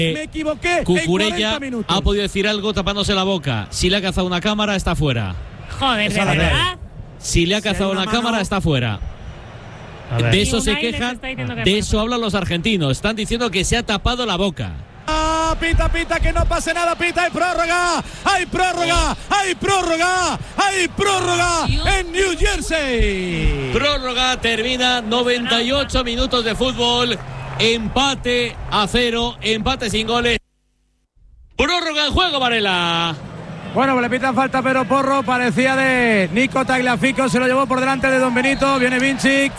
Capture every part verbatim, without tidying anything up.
Me equivoqué. Cucurella ha podido decir algo tapándose la boca. Si le ha cazado una cámara, está fuera. Joder, de verdad. Si le ha cazado si una, una cámara, está fuera. De eso se quejan, de eso hablan los argentinos. Están diciendo que se ha tapado la boca. Ah, pita, pita, que no pase nada, pita, hay prórroga, hay prórroga, hay prórroga, hay prórroga en New Jersey. Prórroga, termina, noventa y ocho minutos de fútbol, empate a cero, empate sin goles. Prórroga en juego, Varela. Bueno, le pitan falta, pero Porro parecía de Nico Tagliafico, se lo llevó por delante de Don Benito, viene Vinicic.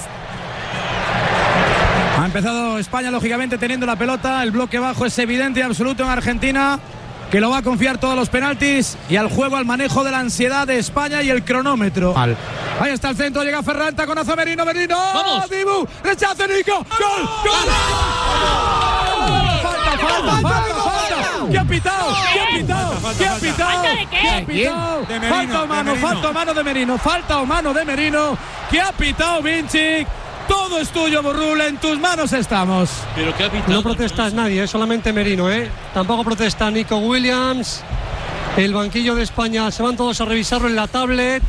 Ha empezado España, lógicamente, teniendo la pelota. El bloque bajo es evidente y absoluto en Argentina, que lo va a confiar todos los penaltis y al juego, al manejo de la ansiedad de España y el cronómetro. Al. Ahí está el centro, llega Ferran, taconazo Merino, Merino. ¡Vamos! Dibu, rechace Nico. ¡Gol! ¡Gol! ¡Falta, falta, falta, falta! ¿Qué ha pitado? ¿Qué ha pitado? ¿Qué ha pitado? ¿Qué ha pitado? Falta o mano, falta o mano de Merino, falta o mano de Merino. ¿Qué ha pitado Vinicic? Todo es tuyo, Burrul, en tus manos estamos. Pero ¿qué ha pitado? No protesta nadie, solamente Merino, ¿eh? Tampoco protesta Nico Williams. El banquillo de España, se van todos a revisarlo en la tablet.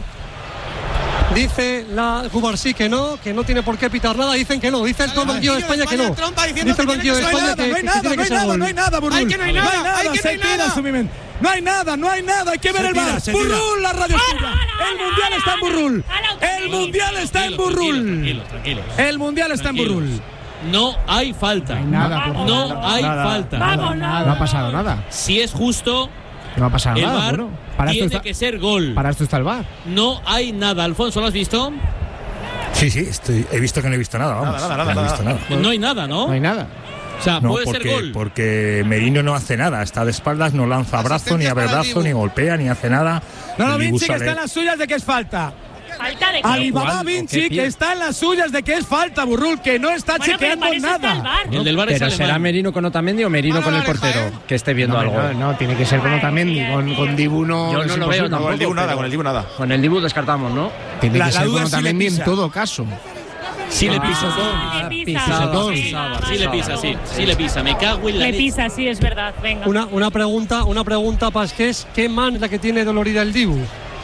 Dice la Cubarsí que no, que no tiene por qué pitar nada. Dicen que no, dice el todo banquillo de España que no. Dice el banquillo de España que tiene que ser gol. No hay nada, Burrul. Hay que no hay nada, no hay nada, se tira Sumimen. No hay nada, no hay nada, hay que ver el bar. Burrul, la radio escucha. El mundial está en Burrul. El mundial está en Burrul. El mundial está en Burrul. No hay falta. No hay nada, no hay falta. Vamos, no ha pasado nada. Si es justo, no ha pasado el nada. VAR Bueno, para tiene esto está, que ser gol. Para esto está el VAR. No hay nada. Alfonso, ¿lo has visto? Sí, sí, estoy, he visto que no he visto nada. Vamos, nada, nada, no he nada, visto nada. nada. No hay nada, ¿no? No hay nada. O sea, no, puede porque, ser gol. Porque Merino no hace nada, está de espaldas, no lanza brazo, ni abre brazo, ni golpea, ni hace nada. No, no, El Dibu Vinci que sale- está en las suyas de que es falta. ¿Falta de qué? Alibaba Vinci que está en las suyas de que es falta, Burrul, que no está Bueno, pero chequeando para eso está el nada. VAR. El del VAR es Pero alemán. será Merino con Otamendi o Merino Mano con el a la oreja, portero, ¿eh? que esté viendo No, algo. no, no, tiene que ser con Otamendi, con, con Dibu no. Yo es no lo imposible. veo Con tampoco. el Dibu nada, pero con el Dibu nada. Con el Dibu descartamos, ¿no? Tiene La- que la ser duda con es si le Otamendi en pisa. todo caso. Sí le Ah, pisa. le pisa. Pisotón. Venga, Sí le pisa, sí. Sí le pisa. Me cago en la Le leche. pisa, sí, es verdad. Venga. Una, una pregunta, una pregunta, Pasqués. ¿Qué man es la que tiene dolorida el Dibu?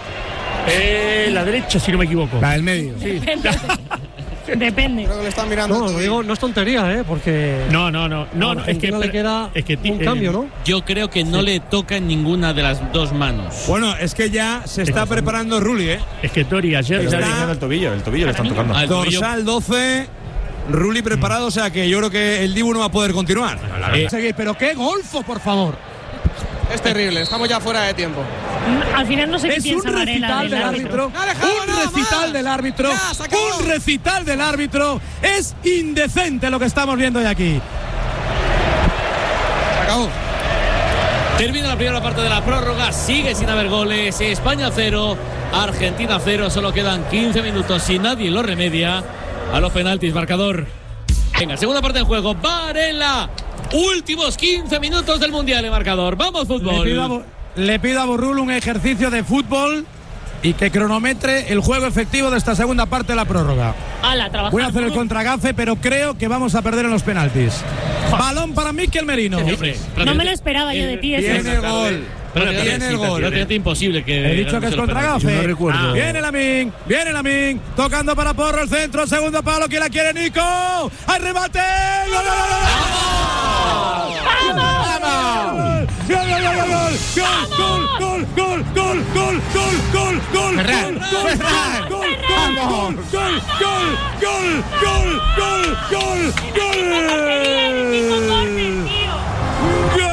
Eh, la derecha, si no me equivoco. La del medio. Depende. Depende. Creo que le están mirando. No, lo digo, no es tontería, ¿eh? Porque No, no, no. no, no es que Argentina le queda es que ti- un eh, cambio, ¿no? Yo creo que no le toca en ninguna de las dos manos. Bueno, es que ya se está preparando Rulli, ¿eh? Es que Tori ayer Está ya mirando el tobillo, el tobillo le están tocando. Ah, el tobillo. Dorsal doce, Rulli preparado, o sea que yo creo que el Dibu no va a poder continuar. Eh, seguir, pero qué golfo, por favor. Es terrible, estamos ya fuera de tiempo. Al final no sé qué Es un piensa Varela recital del árbitro. No ha dejado Un nada recital más. del árbitro. Ya, se acabó. Un recital del árbitro. Es indecente lo que estamos viendo hoy aquí. Se acabó. Termina la primera parte de la prórroga, sigue sin haber goles. España cero, Argentina cero. Solo quedan quince minutos si nadie lo remedia. A los penaltis, marcador. Venga, segunda parte del juego. Varela. Últimos quince minutos del Mundial en marcador. Vamos, fútbol. Le pido, a, Bo- le pido a Burrul un ejercicio de fútbol y que cronometre el juego efectivo de esta segunda parte de la prórroga. Ala, trabajar. Voy a hacer el contragafe, pero creo que vamos a perder en los penaltis. Balón para Mikel Merino. Hombre, No me lo esperaba yo de ti. eso. Viene el gol. Prácticamente, Viene el gol. prácticamente imposible que. He dicho que es contragafe. No recuerdo. Viene Lamin, viene Lamin, tocando para Porro el centro, segundo palo, que la quiere Nico. ¡Hay remate! ¡Gol, gol, gol, gol! ¡Vamos! ¡Gol, gol, gol, gol, gol! ¡Gol, gol, gol, gol, gol, gol, gol, gol! Ferran, ¡Gol, Ferran. gol, gol, gol, gol, gol, gol, gol, gol, gol, Ningún gol! córner, tío.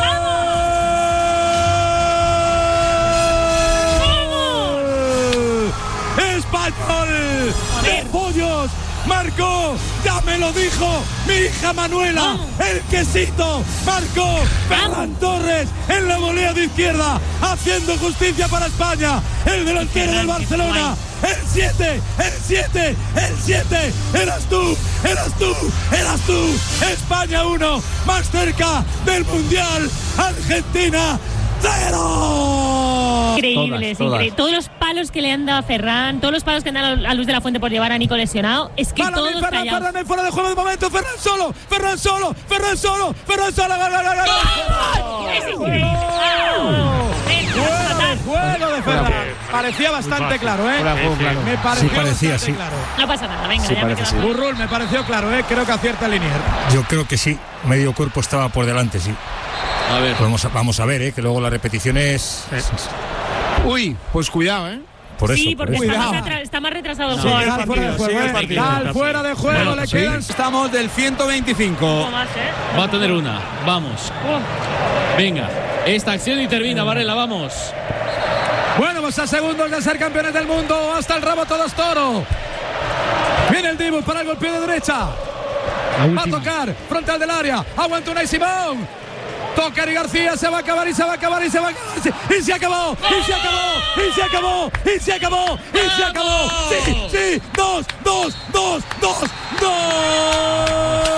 ¡Español! ¡De pollos! Marcó, ya me lo dijo mi hija Manuela, el quesito, marcó Ferran Torres en la volea de izquierda, haciendo justicia para España, el delantero del Barcelona, el siete, el siete, el siete, eras tú, eras tú, eras tú, España uno, más cerca del Mundial, Argentina cero. increíbles, todas, increíbles. Todos los palos que le han dado a Ferran, todos los palos que han dado a Luis de la Fuente por llevar a Nico lesionado, es que Para todos mí, Ferran, callados. Ferran, fuera de juego de momento, Ferran solo, Ferran solo, Ferran solo, Ferran solo, gol, gol, gol, gol. ¡Es increíble! ¡Ah! Fuera de juego de Ferran. Parecía bastante claro, ¿eh? Fuera de juego, claro. Me pareció Sí, parecía, bastante sí. claro. No pasa nada, venga, Sí, ya me parece, quedo sí. con- Burrul, me pareció claro, ¿eh? Creo que acierta Linier. Yo creo que sí, medio cuerpo estaba por delante, sí. A ver. Vamos a, vamos a ver, ¿eh? Que luego las repeticiones. Uy, pues cuidado, ¿eh? Por eso. Sí, por porque eso. está Cuidado. más, atra- está más retrasado el Sí, juego. Gal partido, fuera de juego, sigue el ¿eh? partido. Gal fuera de juego, Bueno, le sí. quedan. Estamos del ciento veinticinco. No más, ¿eh? Va a tener una. Vamos. Uh, Venga. Esta acción y termina, Varela, vamos. Bueno, pues a segundos de ser campeones del mundo. Hasta el rabo todos toro. Viene el Dibu para el golpeo de derecha. Va a tocar frontal del área. Aguanta Unai Simón. Toca Eric García. Se va a acabar y se va a acabar y se va a acabar. Y se acabó. Y se acabó. Y se acabó. Y se acabó. Y se acabó. Sí, sí. Dos, dos, dos, dos, dos.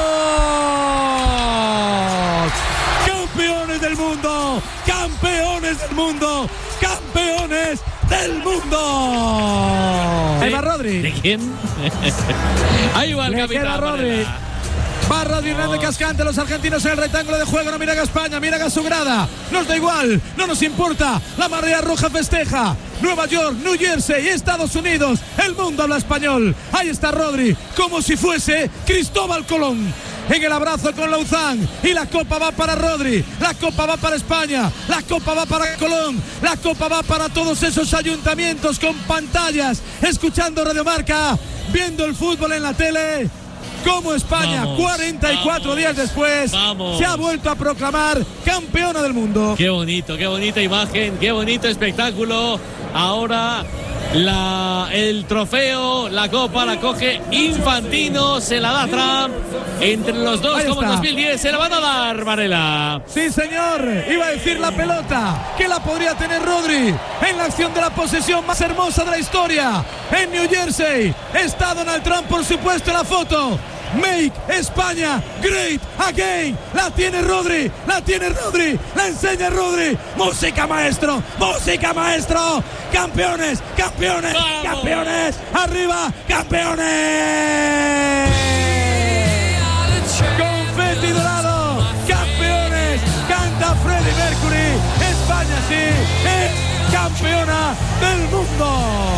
Campeones del mundo. Campeones del mundo. Campeones del mundo. Ahí va Rodri. ¿De quién? Ahí va el Le capitán. queda Rodri. Varela. Va Rodri Hernández Cascante, los argentinos en el rectángulo de juego. No miran a España, miran a su grada. Nos da igual, no nos importa. La marea roja festeja. Nueva York, New Jersey, Estados Unidos. El mundo habla español. Ahí está Rodri, como si fuese Cristóbal Colón. En el abrazo con Lauzán. Y la copa va para Rodri. La copa va para España. La copa va para Colón. La copa va para todos esos ayuntamientos con pantallas. Escuchando Radio Marca. Viendo el fútbol en la tele. Como España, Vamos, cuarenta y cuatro vamos, días después, vamos. se ha vuelto a proclamar campeona del mundo. Qué bonito, qué bonita imagen, qué bonito espectáculo. Ahora la, el trofeo, la copa la coge Infantino, se la da Trump. Entre los dos, Ahí como en está. dos mil diez, se la van a dar, Varela. Sí, señor, iba a decir la pelota, que la podría tener Rodri en la acción de la posesión más hermosa de la historia. En New Jersey está Donald Trump, por supuesto, en la foto. Make España great again. La tiene Rodri, la tiene Rodri, la enseña Rodri. Música maestro, música maestro. Campeones, campeones, ¡Vamos! campeones. Arriba, campeones. Confeti dorado, campeones. Canta Freddie Mercury. España sí es campeona del mundo.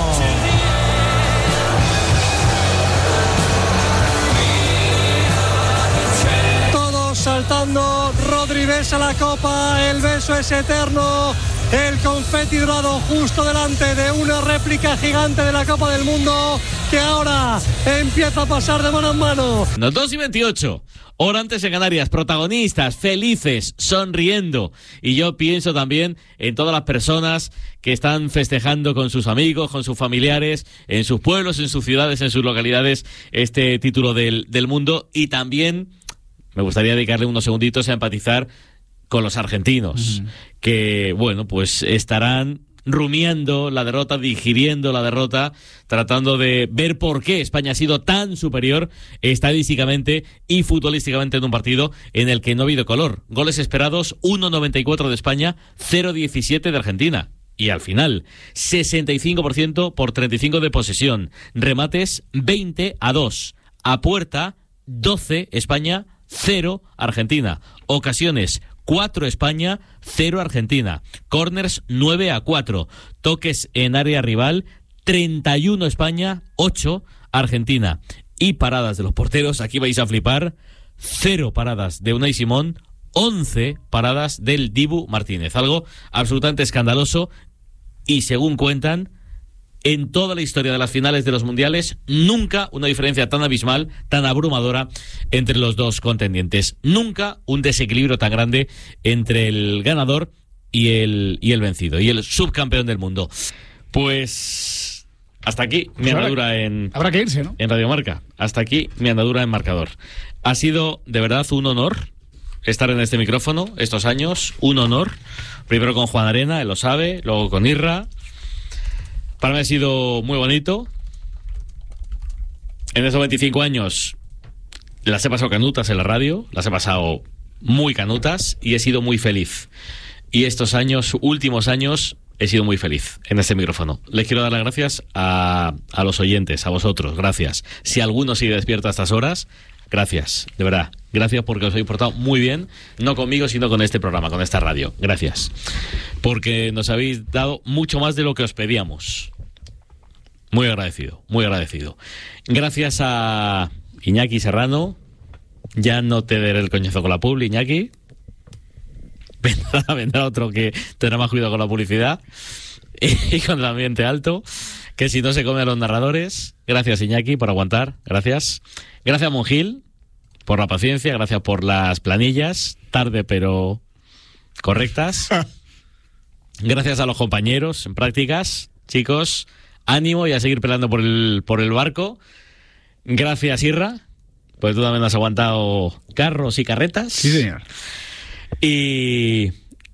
Todos saltando, Rodri besa la copa, el beso es eterno, el confeti dorado justo delante de una réplica gigante de la Copa del Mundo que ahora empieza a pasar de mano en mano. Los dos y veintiocho, hora antes en Canarias, protagonistas, felices, sonriendo. Y yo pienso también en todas las personas que están festejando con sus amigos, con sus familiares, en sus pueblos, en sus ciudades, en sus localidades, este título del, del mundo. Y también me gustaría dedicarle unos segunditos a empatizar con los argentinos, uh-huh. que, bueno, pues estarán rumiando la derrota, digiriendo la derrota, tratando de ver por qué España ha sido tan superior estadísticamente y futbolísticamente en un partido en el que no ha habido color. Goles esperados, uno noventa y cuatro de España, cero diecisiete de Argentina. Y al final, sesenta y cinco por ciento por treinta y cinco de posesión. Remates, veinte a dos. A puerta, doce España, cero Argentina. Ocasiones, cuatro España, cero Argentina. Corners, nueve a cuatro. Toques en área rival, treinta y uno España, ocho Argentina. Y paradas de los porteros, aquí vais a flipar, cero paradas de Unai Simón, once paradas del Dibu Martínez. Algo absolutamente escandaloso y, según cuentan, en toda la historia de las finales de los mundiales, nunca una diferencia tan abismal, tan abrumadora entre los dos contendientes. Nunca un desequilibrio tan grande entre el ganador y el, y el vencido, y el subcampeón del mundo. Pues hasta aquí mi Pues andadura habrá, en, habrá que irse, ¿no? en Radio Marca. Hasta aquí mi andadura en marcador. Ha sido de verdad un honor estar en este micrófono estos años, un honor. Primero con Juan Arena, él lo sabe, luego con Irra. Para mí ha sido muy bonito. En esos veinticinco años las he pasado canutas en la radio, las he pasado muy canutas y he sido muy feliz. Y estos años, últimos años, he sido muy feliz en este micrófono. Les quiero dar las gracias a, a los oyentes, a vosotros, gracias. Si alguno sigue despierto a estas horas, gracias, de verdad. Gracias porque os habéis portado muy bien, no conmigo, sino con este programa, con esta radio. Gracias. Porque nos habéis dado mucho más de lo que os pedíamos. Muy agradecido, muy agradecido. Gracias a Iñaki Serrano. Ya no te daré el coñazo con la publi, Iñaki. Vendrá, vendrá otro que tendrá más cuidado con la publicidad y con el ambiente alto, que si no se come a los narradores. Gracias, Iñaki, por aguantar. Gracias. Gracias, Monjil, por la paciencia. Gracias por las planillas. Tarde, pero correctas. Gracias a los compañeros en prácticas. Chicos, ánimo y a seguir peleando por el, por el barco. Gracias, Irra, pues tú también has aguantado carros y carretas. Sí, señor. Y...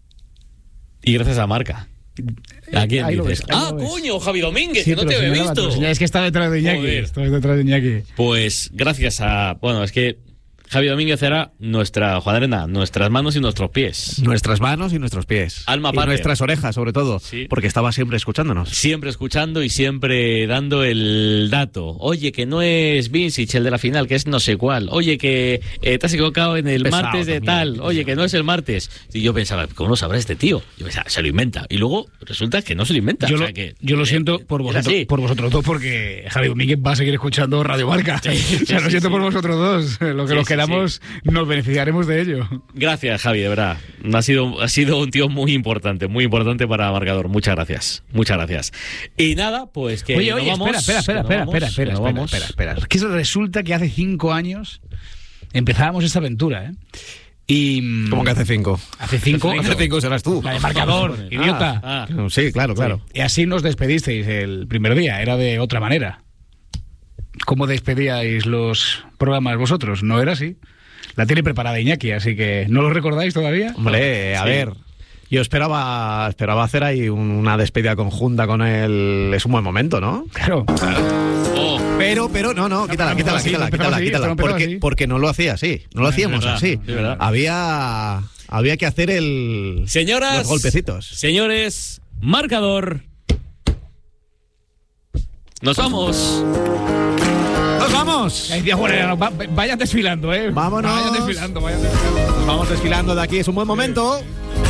Y gracias a Marca. ¿A quién ahí dices? Ves, ¡Ah, coño, Javi Domínguez, sí, que no te había visto! Es que está detrás de Iñaki. Joder. Está detrás de Iñaki. Pues gracias a... Bueno, es que Javi Domínguez era nuestra, Juan Arena, nuestras manos y nuestros pies. Nuestras manos y nuestros pies. Alma y pater. nuestras orejas, sobre todo. Sí. Porque estaba siempre escuchándonos. Siempre escuchando y siempre dando el dato. Oye, que no es Vincic el de la final, que es no sé cuál. Oye, que eh, te has equivocado en el Pesado martes de también, tal. pesado. Oye, que no es el martes. Y yo pensaba, ¿cómo lo sabrá este tío? Yo pensaba, se lo inventa. Y luego resulta que no se lo inventa. Yo, o sea, lo, que, yo lo siento eh, por es vosotros, así. por vosotros dos, porque Javi Domínguez va a seguir escuchando Radio Marca. Sí, sí, o sea, lo sí, siento sí. por vosotros dos. Lo que Sí, nos sí, quedamos sí. nos beneficiaremos de ello. Gracias, Javi, de verdad. Ha sido, ha sido un tío muy importante, muy importante para Marcador. Muchas gracias, muchas gracias. Y nada, pues que Oye, nos oye, vamos, espera, espera, que espera, nos espera, vamos, espera, que nos espera, vamos. espera, espera, espera. Es que resulta que hace cinco años empezábamos esta aventura, ¿eh? Y... ¿Cómo que hace cinco? Hace cinco. Hace cinco serás tú. La de Marcador, idiota. Ah, Sí, claro, claro. Y así nos despedisteis el primer día, era de otra manera. ¿Cómo despedíais los programas vosotros? No era así. La tiene preparada Iñaki, así que ¿no lo recordáis todavía? Hombre, a Sí. ver. Yo esperaba esperaba hacer ahí un- una despedida conjunta con él. Es un buen momento, ¿no? Claro. oh, Pero, pero, no, no, quítala, no, quítala, así, quítala, no quítala, empezamos así, quítala. esto no empezó Porque, así. porque no lo hacía así. No lo hacíamos verdad, así. es verdad. Había, había que hacer el. señoras, Los golpecitos. señores, Marcador. Nos vamos. ¡Nos vamos! Ahí decía, bueno, va- vayan desfilando, ¿eh? Vámonos. Vayan desfilando, vayan desfilando. Nos vamos desfilando de aquí, es un buen momento.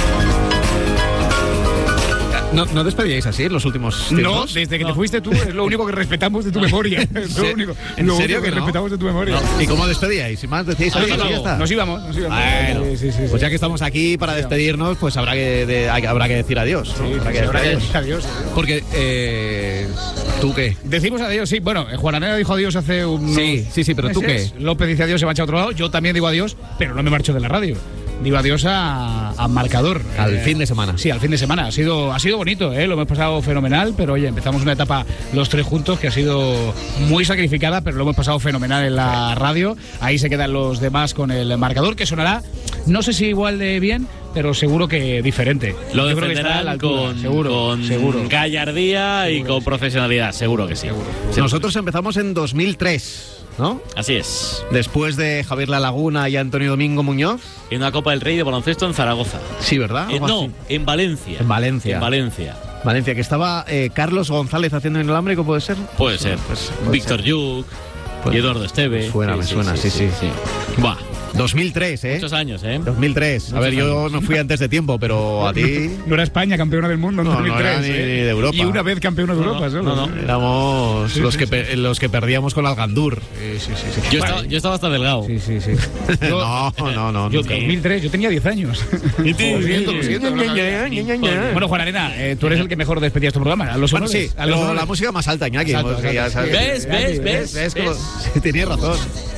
¿No, no despedíais así en los últimos No, tiempos? desde que te fuiste tú es lo único que respetamos de tu memoria. Es lo ¿En único, ¿En lo serio único que que no? respetamos de tu memoria. ¿Y cómo despedíais? ¿Y más decíais Nos adiós y ya íbamos, está? nos íbamos, nos íbamos. Bueno, Sí, sí, sí, pues sí. ya que estamos aquí para despedirnos, pues habrá que, de- hay- habrá que decir adiós. ¿no? Sí, habrá sí, que habrá que decir decir adiós. Porque, eh, ¿tú qué? Decimos adiós, sí. Bueno, eh, Juan Anera dijo adiós hace un. Sí, sí, sí, pero ¿tú qué? López dice adiós, se marcha a otro lado. Yo también digo adiós, pero no me marcho de la radio. Digo adiós a, a Marcador. Al Eh, fin de semana. Sí, al fin de semana. Ha sido, ha sido bonito, ¿eh? Lo hemos pasado fenomenal, pero oye, empezamos una etapa los tres juntos que ha sido muy sacrificada, pero lo hemos pasado fenomenal en la radio. Ahí se quedan los demás con el Marcador, que sonará, no sé si igual de bien, pero seguro que diferente. Lo Yo creo que estará a defenderán la altura, con, seguro, con seguro. gallardía y Seguro con que sí. profesionalidad, seguro que sí. Sí. Nosotros empezamos en dos mil tres, ¿no? Así es. Después de Javier La Laguna y Antonio Domingo Muñoz. En una Copa del Rey de baloncesto en Zaragoza. Sí, ¿verdad? Eh, Algo no, así. en Valencia. En Valencia. En Valencia. Valencia, que estaba eh, Carlos González haciendo inalámbrico, ¿puede ser? Puede ser. Pues, puede Víctor ser. Yuk Puede y Eduardo Esteve. Me suena, me suena, sí, sí. Buah, dos mil tres, ¿eh? muchos años, ¿eh? dos mil tres. A ver, yo no fui antes de tiempo, pero a ti. No era España campeona del mundo en No, no dos mil tres. era ni- ¿eh? ni de Europa. Y una vez campeona de No, Europa, no, solo. no, no. Éramos Sí, los, sí, que sí. pe- los que perdíamos con Algandur. Sí, sí, sí, sí. Yo, Vale. estaba, yo estaba hasta delgado. Sí, sí, sí. No, no, no. Yo, no. dos mil tres, yo tenía diez años. Y te- Lo siento, lo siento. no sabía. Bueno, Juan Arena, eh, tú eres el que mejor despedía este programa. A los Bueno, honores, sí, a los pero honores. la música más alta, Iñaki. Exacto, porque ya exacto, sabes. ¿Ves, ves, ves? ¿Ves? Como- ves? Sí, tenías razón.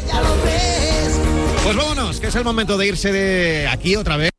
Pues vámonos, que es el momento de irse de aquí otra vez.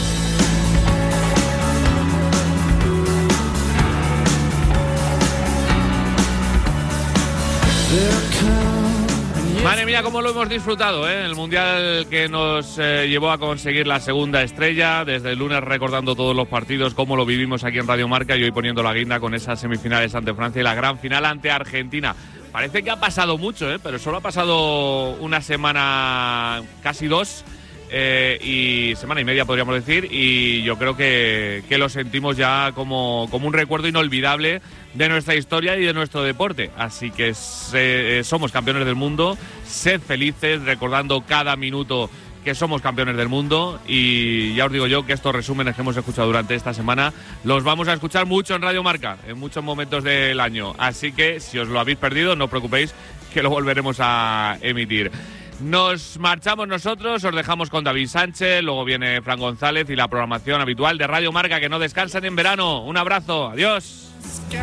Madre mía, cómo lo hemos disfrutado, ¿eh? El Mundial que nos eh, llevó a conseguir la segunda estrella. Desde el lunes recordando todos los partidos, cómo lo vivimos aquí en Radio Marca y hoy poniendo la guinda con esas semifinales ante Francia y la gran final ante Argentina. Parece que ha pasado mucho, ¿eh? Pero solo ha pasado una semana, casi dos, eh, y semana y media podríamos decir, y yo creo que, que lo sentimos ya como, como un recuerdo inolvidable de nuestra historia y de nuestro deporte. Así que se, somos campeones del mundo, sed felices recordando cada minuto que somos campeones del mundo, y ya os digo yo que estos resúmenes que hemos escuchado durante esta semana los vamos a escuchar mucho en Radio Marca, en muchos momentos del año. Así que si os lo habéis perdido, no os preocupéis, que lo volveremos a emitir. Nos marchamos nosotros, os dejamos con David Sánchez, luego viene Fran González y la programación habitual de Radio Marca, que no descansan en verano. Un abrazo, adiós.